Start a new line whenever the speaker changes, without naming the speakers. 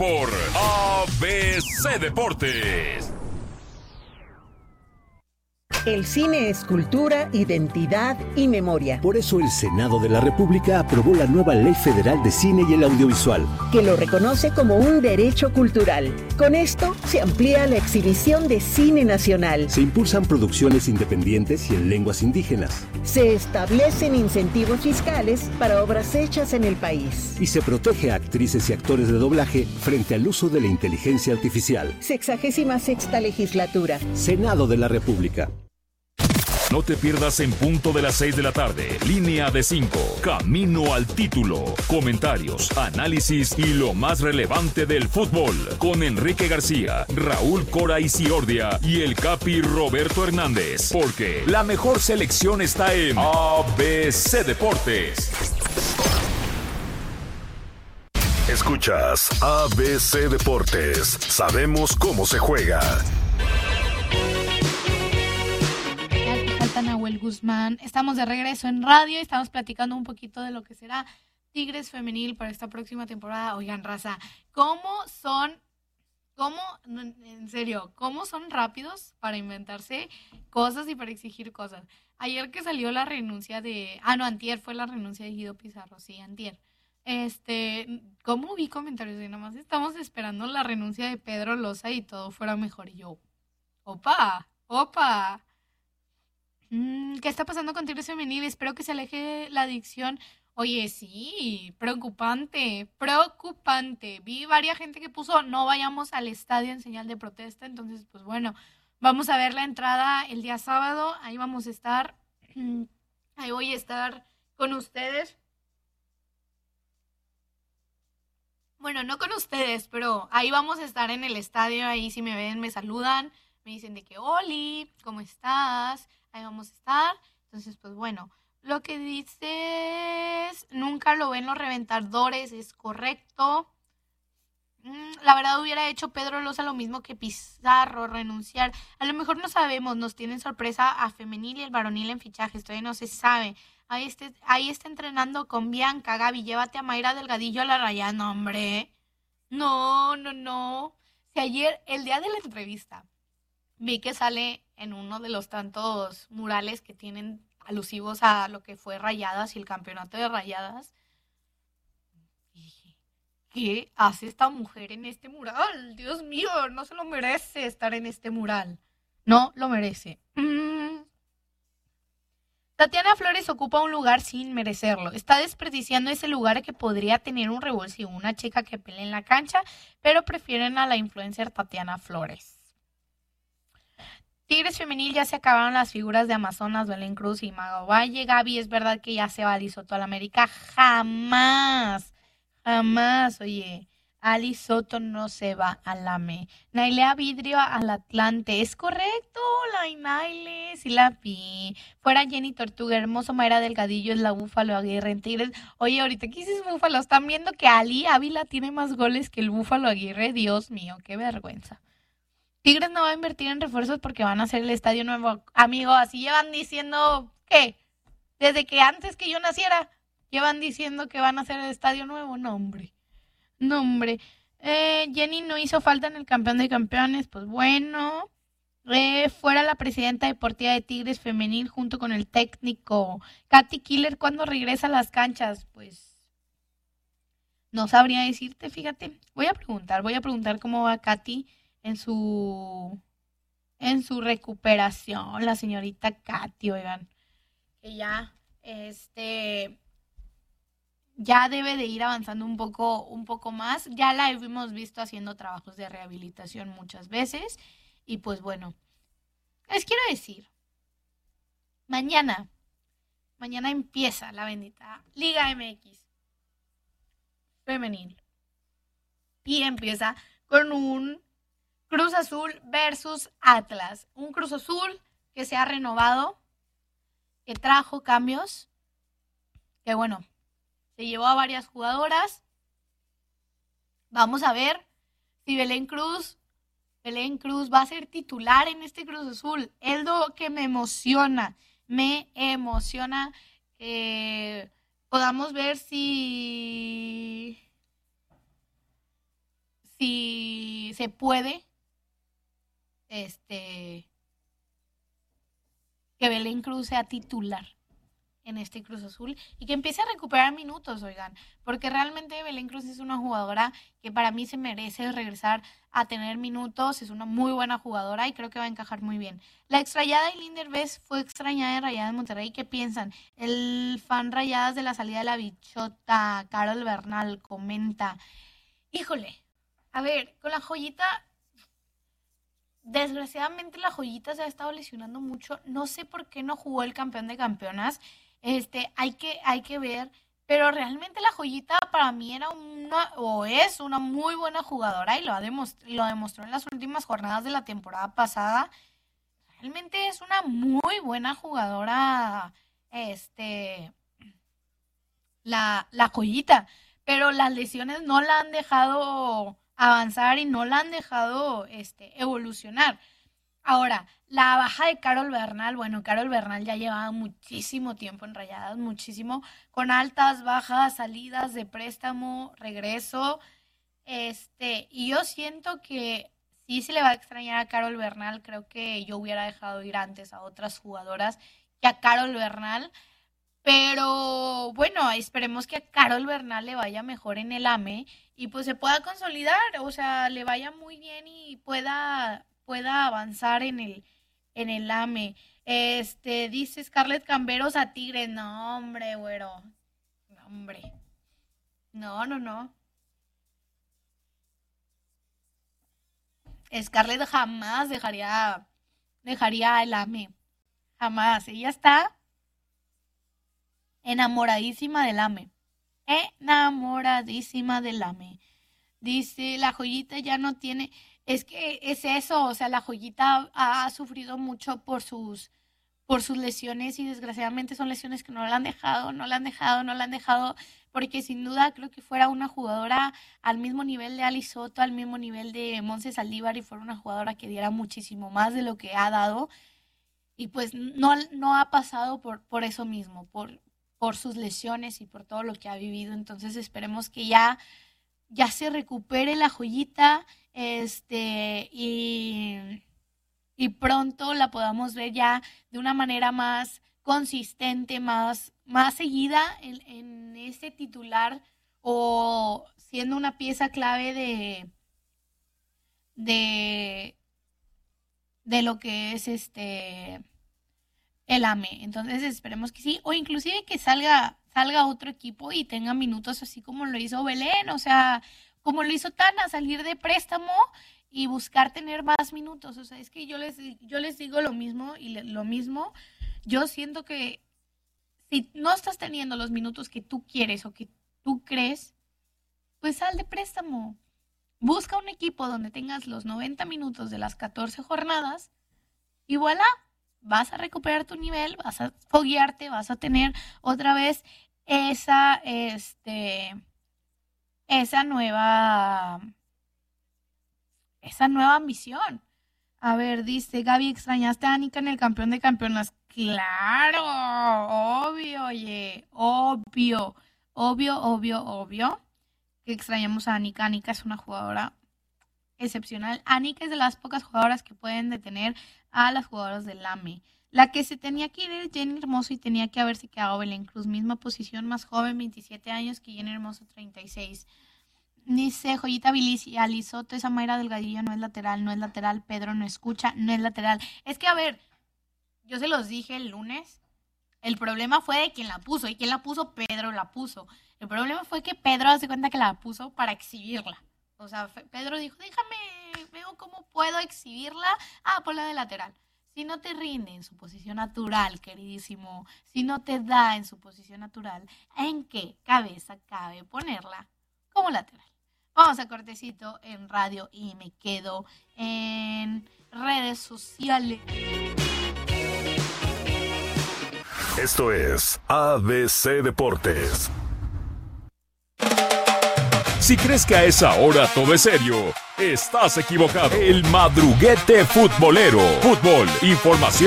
por ABC Deportes.
El cine es cultura, identidad y memoria.
Por eso el Senado de la República aprobó la nueva Ley Federal de Cine y el Audiovisual,
que lo reconoce como un derecho cultural. Con esto se amplía la exhibición de cine nacional.
Se impulsan producciones independientes y en lenguas indígenas.
Se establecen incentivos fiscales para obras hechas en el país.
Y se protege a actrices y actores de doblaje frente al uso de la inteligencia artificial.
66ª legislatura.
Senado de la República.
No te pierdas en punto de las 6 de la tarde. Línea de 5. Camino al título. Comentarios, análisis y lo más relevante del fútbol. Con Enrique García, Raúl Cora Isiordia y el Capi Roberto Hernández. Porque la mejor selección está en ABC Deportes.
Escuchas ABC Deportes. Sabemos cómo se juega.
Nahuel Guzmán. Estamos de regreso en radio y estamos platicando un poquito de lo que será Tigres Femenil para esta próxima temporada. Oigan, raza, en serio, cómo son rápidos para inventarse cosas y para exigir cosas? Ayer que salió la renuncia antier fue la renuncia de Guido Pizarro, sí, antier. ¿Cómo vi comentarios? Y nomás estamos esperando la renuncia de Pedro Loza y todo fuera mejor. Y yo, opa. ¿Qué está pasando con Tigres Femenil? Espero que se aleje la adicción. Oye, sí, preocupante. Vi varias gente que puso no vayamos al estadio en señal de protesta. Entonces, pues bueno, vamos a ver la entrada el día sábado. Ahí vamos a estar. Ahí voy a estar con ustedes. Bueno, no con ustedes, pero ahí vamos a estar en el estadio. Ahí si me ven, me saludan. Me dicen de que, Oli, ¿cómo estás? Ahí vamos a estar. Entonces, pues bueno, lo que dices, nunca lo ven los reventadores, es correcto. La verdad hubiera hecho Pedro Loza lo mismo que Pizarro, renunciar. A lo mejor no sabemos, nos tienen sorpresa a femenil y el varonil en fichajes, todavía no se sabe. Ahí está entrenando con Bianca. Gaby, llévate a Mayra Delgadillo a la raya. No, hombre. No. Si ayer, el día de la entrevista, vi que sale en uno de los tantos murales que tienen alusivos a lo que fue Rayadas y el campeonato de Rayadas. Y dije, ¿qué hace esta mujer en este mural? Dios mío, no se lo merece estar en este mural. No lo merece. Tatiana Flores ocupa un lugar sin merecerlo. Está desperdiciando ese lugar que podría tener un revulsivo, una chica que pelee en la cancha, pero prefieren a la influencer Tatiana Flores. Tigres Femenil, ya se acabaron las figuras de Amazonas, Belén Cruz y Mago Valle. Gaby, ¿es verdad que ya se va Ali Soto a la América? Jamás. Oye, Ali Soto no se va al AME. Nailea Vidrio al Atlante. Es correcto, la Naile, sí la vi. Fuera Jenny Tortuga, hermoso Mayra Delgadillo, es la Búfalo Aguirre en Tigres. Oye, ahorita ¿qué dices Búfalo? Están viendo que Ali Ávila tiene más goles que el Búfalo Aguirre. Dios mío, qué vergüenza. Tigres no va a invertir en refuerzos porque van a hacer el estadio nuevo. Amigo, así llevan diciendo, ¿qué? Desde que antes que yo naciera, llevan diciendo que van a hacer el estadio nuevo. No, hombre. Jenny no hizo falta en el campeón de campeones. Pues bueno. Fuera la presidenta deportiva de Tigres Femenil junto con el técnico. Katy Killer, ¿cuándo regresa a las canchas? Pues no sabría decirte, fíjate. Voy a preguntar cómo va Katy en su recuperación, la señorita Katy, oigan, que ya debe de ir avanzando un poco más. Ya la hemos visto haciendo trabajos de rehabilitación muchas veces. Y pues bueno, les quiero decir, mañana empieza la bendita Liga MX femenil. Y empieza con un Cruz Azul versus Atlas. Un Cruz Azul que se ha renovado, que trajo cambios, que bueno, se llevó a varias jugadoras. Vamos a ver si Belén Cruz va a ser titular en este Cruz Azul. Es lo que me emociona que podamos ver si si se puede, que Belén Cruz sea titular en este Cruz Azul y que empiece a recuperar minutos, oigan, porque realmente Belén Cruz es una jugadora que para mí se merece regresar a tener minutos, es una muy buena jugadora y creo que va a encajar muy bien. La extrañada Eileen Derbez fue extrañada en Rayadas de Monterrey. ¿Qué piensan? El fan Rayadas de la salida de la bichota, Carol Bernal, comenta, híjole, a ver, con la Joyita, desgraciadamente la Joyita se ha estado lesionando mucho, no sé por qué no jugó el campeón de campeonas, hay que ver, pero realmente la Joyita para mí es una muy buena jugadora y lo demostró en las últimas jornadas de la temporada pasada. Realmente es una muy buena jugadora, la Joyita, pero las lesiones no la han dejado avanzar y no la han dejado evolucionar. Ahora, la baja de Carol Bernal, bueno, Carol Bernal ya llevaba muchísimo tiempo en Rayadas, muchísimo, con altas, bajas, salidas de préstamo, regreso, y yo siento que sí se le va a extrañar a Carol Bernal. Creo que yo hubiera dejado ir antes a otras jugadoras que a Carol Bernal, pero bueno, esperemos que a Carol Bernal le vaya mejor en el AME y pues se pueda consolidar, o sea, le vaya muy bien y pueda avanzar en el AME. Dice Scarlett Camberos a Tigres. No, hombre, güero. No, hombre. No. Scarlett jamás dejaría el AME. Jamás. Ella está enamoradísima del AME. Enamoradísima del AME. Dice, la Joyita ya no tiene... Es que es eso, o sea, la Joyita ha sufrido mucho por sus lesiones y desgraciadamente son lesiones que no la han dejado, porque sin duda creo que fuera una jugadora al mismo nivel de Ali Soto, al mismo nivel de Montse Saldívar y fuera una jugadora que diera muchísimo más de lo que ha dado y pues no ha pasado por eso mismo, por sus lesiones y por todo lo que ha vivido. Entonces esperemos que ya se recupere la Joyita, y pronto la podamos ver ya de una manera más consistente, más seguida en este titular o siendo una pieza clave de lo que es el AME. Entonces esperemos que sí, o inclusive que salga otro equipo y tenga minutos así como lo hizo Belén, o sea, como lo hizo Tana, salir de préstamo y buscar tener más minutos. O sea, es que yo les digo lo mismo yo siento que si no estás teniendo los minutos que tú quieres o que tú crees, pues sal de préstamo. Busca un equipo donde tengas los 90 minutos de las 14 jornadas y voilà, vas a recuperar tu nivel, vas a foguearte, vas a tener otra vez esa nueva misión. A ver, dice Gaby, ¿extrañaste a Anika en el campeón de campeonas? Claro, obvio, oye, obvio que extrañamos a Anika. Anika es una jugadora excepcional. Anika es de las pocas jugadoras que pueden detener a las jugadoras del AME. La que se tenía que ir es Jenny Hermoso y tenía que haberse quedado Belén Cruz. Misma posición, más joven, 27 años, que Jenny Hermoso, 36. Dice Joyita Bilis y Ali Soto, esa Mayra Delgadillo no es lateral, Pedro no escucha, no es lateral. Es que, a ver, yo se los dije el lunes, el problema fue de quien la puso, y quien la puso, Pedro la puso. El problema fue que Pedro hace cuenta que la puso para exhibirla. O sea, Pedro dijo, veo cómo puedo exhibirla, ponla de lateral. Si no te rinde en su posición natural, queridísimo, si no te da en su posición natural, ¿en qué cabeza cabe ponerla como lateral? Vamos a cortecito en radio y me quedo en redes sociales.
Esto es ABC Deportes.
Si crees que a esa hora todo es serio, estás equivocado. El Madruguete Futbolero. Fútbol, información